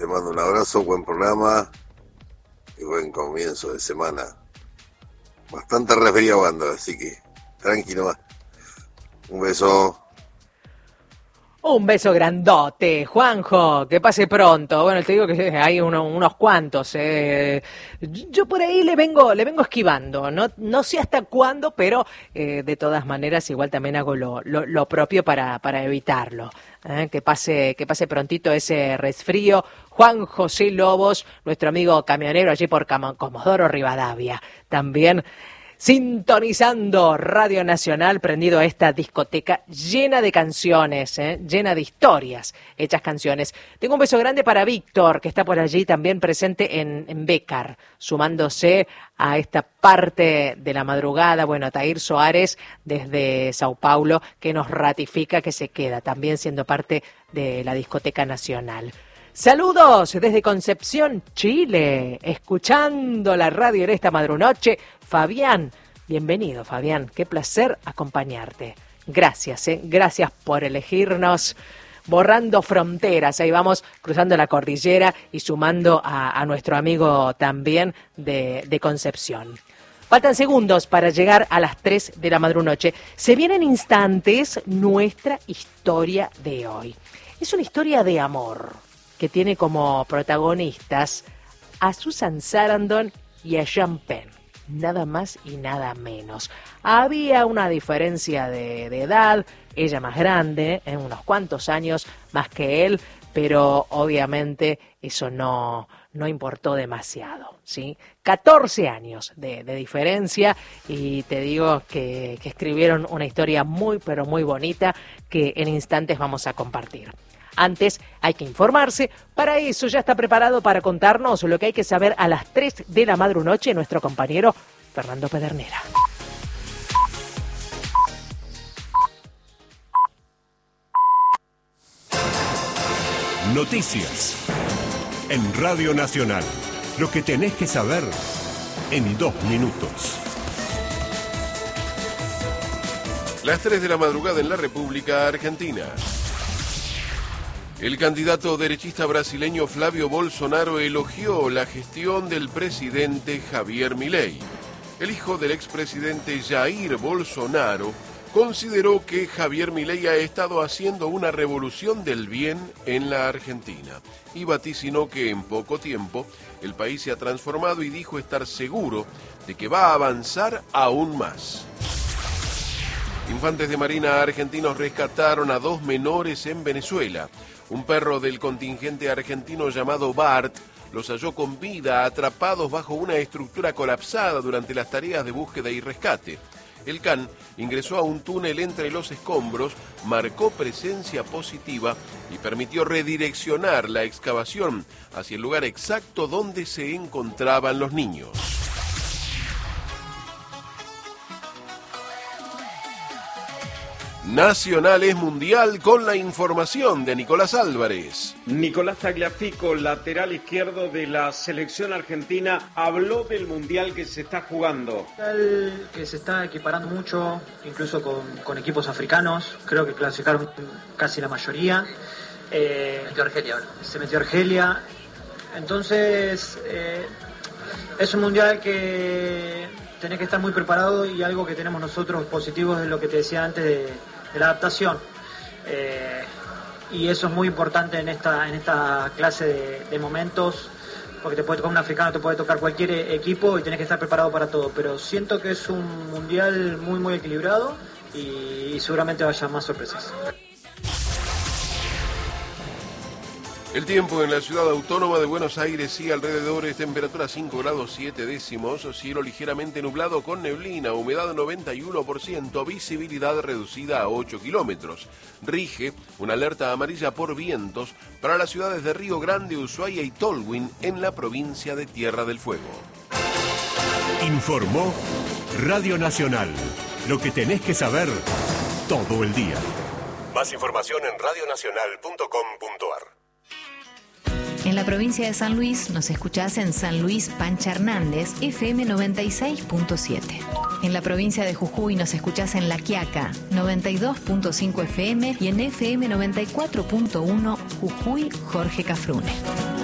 mando un abrazo, buen programa y buen comienzo de semana. Bastante resfriado ando, así que tranquilo más. Un beso. Un beso grandote, Juanjo, que pase pronto. Bueno, te digo que hay unos cuantos. Yo por ahí le vengo esquivando, no sé hasta cuándo, pero de todas maneras igual también hago lo propio para evitarlo. Que pase prontito ese resfrío. Juan José Lobos, nuestro amigo camionero allí por Comodoro Rivadavia, también sintonizando Radio Nacional, prendido a esta discoteca llena de canciones, llena de historias, hechas canciones. Tengo un beso grande para Víctor, que está por allí también presente en Bécar, sumándose a esta parte de la madrugada. Bueno, a Tair Soares desde Sao Paulo, que nos ratifica que se queda también siendo parte de la discoteca nacional. Saludos desde Concepción, Chile, escuchando la radio en esta madrunoche. Fabián, bienvenido Fabián, qué placer acompañarte. Gracias, gracias por elegirnos. Borrando fronteras, ahí vamos cruzando la cordillera y sumando a nuestro amigo también de Concepción. Faltan segundos para llegar a las 3 de la madrunoche. Se vienen instantes nuestra historia de hoy. Es una historia de amor que tiene como protagonistas a Susan Sarandon y a Sean Penn, nada más y nada menos. Había una diferencia de edad, ella más grande, en unos cuantos años más que él, pero obviamente eso no importó demasiado, ¿sí? 14 años de diferencia, y te digo que escribieron una historia muy, pero muy bonita que en instantes vamos a compartir. Antes hay que informarse, para eso ya está preparado para contarnos lo que hay que saber a las 3 de la madrunoche nuestro compañero Fernando Pedernera. Noticias en Radio Nacional. Lo que tenés que saber en 2 minutos. Las 3 de la madrugada en la República Argentina. El candidato derechista brasileño Flavio Bolsonaro elogió la gestión del presidente Javier Milei. El hijo del expresidente Jair Bolsonaro consideró que Javier Milei ha estado haciendo una revolución del bien en la Argentina y vaticinó que en poco tiempo el país se ha transformado y dijo estar seguro de que va a avanzar aún más. Infantes de Marina argentinos rescataron a 2 menores en Venezuela. Un perro del contingente argentino llamado Bart los halló con vida atrapados bajo una estructura colapsada durante las tareas de búsqueda y rescate. El can ingresó a un túnel entre los escombros, marcó presencia positiva y permitió redireccionar la excavación hacia el lugar exacto donde se encontraban los niños. Nacional es mundial con la información de Nicolás Álvarez. Nicolás Tagliafico, lateral izquierdo de la selección argentina, habló del mundial que se está jugando. Que se está equiparando mucho, incluso con equipos africanos. Creo que clasificaron casi la mayoría. Se metió Argelia. Entonces, es un mundial que tenés que estar muy preparado, y algo que tenemos nosotros positivo es lo que te decía antes de la adaptación, y eso es muy importante en esta clase de momentos, porque te puede tocar un africano, te puede tocar cualquier equipo y tenés que estar preparado para todo, pero siento que es un mundial muy muy equilibrado y seguramente vaya más sorpresas. El tiempo en la ciudad autónoma de Buenos Aires y alrededores, temperatura 5 grados 7 décimos, cielo ligeramente nublado con neblina, humedad 91%, visibilidad reducida a 8 kilómetros. Rige una alerta amarilla por vientos para las ciudades de Río Grande, Ushuaia y Tolwyn en la provincia de Tierra del Fuego. Informó Radio Nacional. Lo que tenés que saber todo el día. Más información en radionacional.com.ar. En la provincia de San Luis nos escuchás en San Luis Pancha Hernández, FM 96.7. En la provincia de Jujuy nos escuchás en La Quiaca, 92.5 FM y en FM 94.1 Jujuy Jorge Cafrune.